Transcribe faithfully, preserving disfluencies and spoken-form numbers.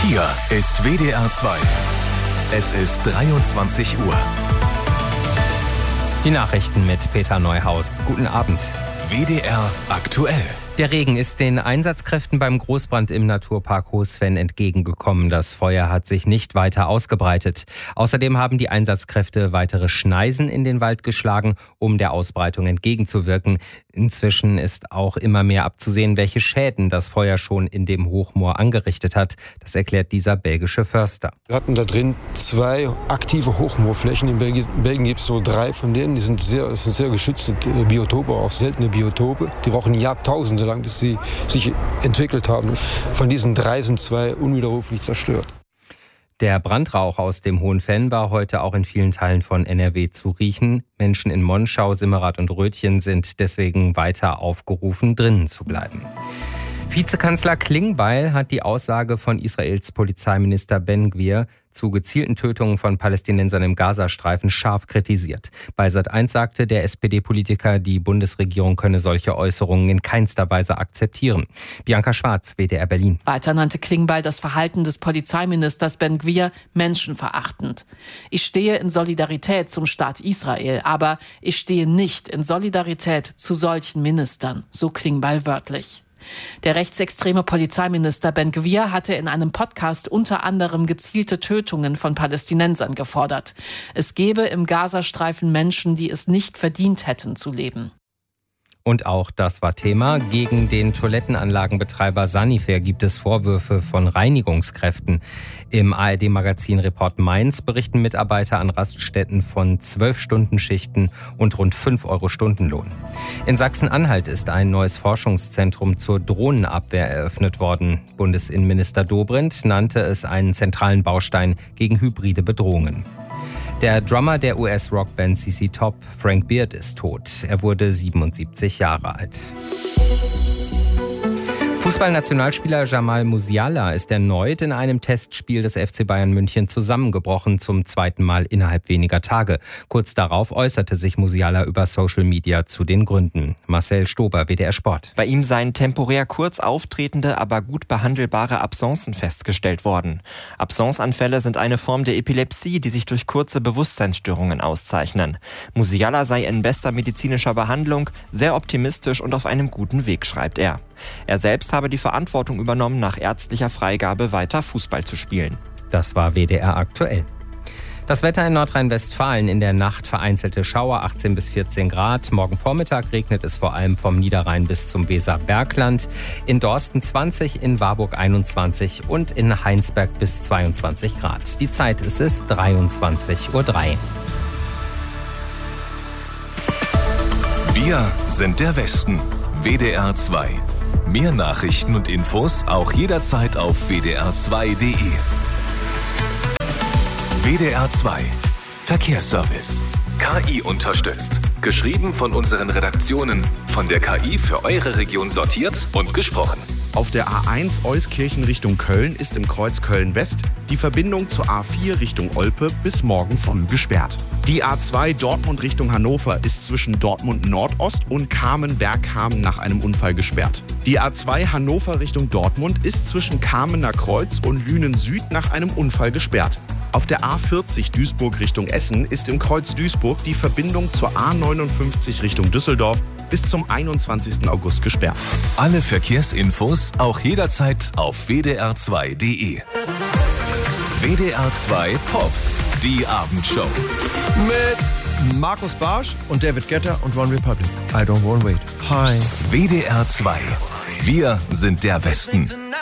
Hier ist W D R zwei. Es ist dreiundzwanzig Uhr. Die Nachrichten mit Peter Neuhaus. Guten Abend. W D R aktuell. Der Regen ist den Einsatzkräften beim Großbrand im Naturpark Hohsven entgegengekommen. Das Feuer hat sich nicht weiter ausgebreitet. Außerdem haben die Einsatzkräfte weitere Schneisen in den Wald geschlagen, um der Ausbreitung entgegenzuwirken. Inzwischen ist auch immer mehr abzusehen, welche Schäden das Feuer schon in dem Hochmoor angerichtet hat. Das erklärt dieser belgische Förster. Wir hatten da drin zwei aktive Hochmoorflächen. In Belgien, in Belgien gibt es so drei von denen. Die sind sehr, das sind sehr geschützte Biotope, auch seltene Biotope. Die brauchen Jahrtausende lang, bis sie sich entwickelt haben. Von diesen drei sind zwei unwiderruflich zerstört. Der Brandrauch aus dem Hohsven war heute auch in vielen Teilen von N R W zu riechen. Menschen in Monschau, Simmerath und Rötchen sind deswegen weiter aufgerufen, drinnen zu bleiben. Vizekanzler Klingbeil hat die Aussage von Israels Polizeiminister Ben-Gvir zu gezielten Tötungen von Palästinensern im Gazastreifen scharf kritisiert. Bei Sat eins sagte der S P D-Politiker, die Bundesregierung könne solche Äußerungen in keinster Weise akzeptieren. Bianca Schwarz, W D R Berlin. Weiter nannte Klingbeil das Verhalten des Polizeiministers Ben-Gvir menschenverachtend. Ich stehe in Solidarität zum Staat Israel, aber ich stehe nicht in Solidarität zu solchen Ministern, so Klingbeil wörtlich. Der rechtsextreme Polizeiminister Ben-Gvir hatte in einem Podcast unter anderem gezielte Tötungen von Palästinensern gefordert. Es gebe im Gazastreifen Menschen, die es nicht verdient hätten zu leben. Und auch das war Thema. Gegen den Toilettenanlagenbetreiber Sanifair gibt es Vorwürfe von Reinigungskräften. Im A R D-Magazin Report Mainz berichten Mitarbeiter an Raststätten von zwölf Stunden Schichten und rund fünf Euro Stundenlohn. In Sachsen-Anhalt ist ein neues Forschungszentrum zur Drohnenabwehr eröffnet worden. Bundesinnenminister Dobrindt nannte es einen zentralen Baustein gegen hybride Bedrohungen. Der Drummer der U S-Rockband C C Top, Frank Beard, ist tot. Er wurde siebenundsiebzig Jahre alt. Fußballnationalspieler Jamal Musiala ist erneut in einem Testspiel des F C Bayern München zusammengebrochen, zum zweiten Mal innerhalb weniger Tage. Kurz darauf äußerte sich Musiala über Social Media zu den Gründen. Marcel Stober, W D R Sport. Bei ihm seien temporär kurz auftretende, aber gut behandelbare Absencen festgestellt worden. Absenceanfälle sind eine Form der Epilepsie, die sich durch kurze Bewusstseinsstörungen auszeichnen. Musiala sei in bester medizinischer Behandlung, sehr optimistisch und auf einem guten Weg, schreibt er. Er selbst habe die Verantwortung übernommen, nach ärztlicher Freigabe weiter Fußball zu spielen. Das war W D R aktuell. Das Wetter in Nordrhein-Westfalen: in der Nacht vereinzelte Schauer, achtzehn bis vierzehn Grad. Morgen Vormittag regnet es vor allem vom Niederrhein bis zum Weserbergland. In Dorsten zwanzig, in Warburg einundzwanzig und in Heinsberg bis zweiundzwanzig Grad. Die Zeit ist es dreiundzwanzig Uhr drei. Wir sind der Westen. W D R zwei. Mehr Nachrichten und Infos auch jederzeit auf w d r zwei punkt d e. W D R zwei. Verkehrsservice. K I unterstützt. Geschrieben von unseren Redaktionen. Von der K I für eure Region sortiert und gesprochen. Auf der A eins Euskirchen Richtung Köln ist im Kreuz Köln-West die Verbindung zur A vier Richtung Olpe bis morgen früh gesperrt. Die A zwei Dortmund Richtung Hannover ist zwischen Dortmund Nordost und Kamen-Bergkamen nach einem Unfall gesperrt. Die A zwei Hannover Richtung Dortmund ist zwischen Kamener Kreuz und Lünen Süd nach einem Unfall gesperrt. Auf der A vierzig Duisburg Richtung Essen ist im Kreuz Duisburg die Verbindung zur A neunundfünfzig Richtung Düsseldorf bis zum einundzwanzigsten August gesperrt. Alle Verkehrsinfos auch jederzeit auf w d r zwei punkt d e. W D R zwei Pop, die Abendshow. Mit Markus Barsch und David Guetta und One Republic. I don't wanna wait. Hi. W D R zwei. Wir sind der Westen.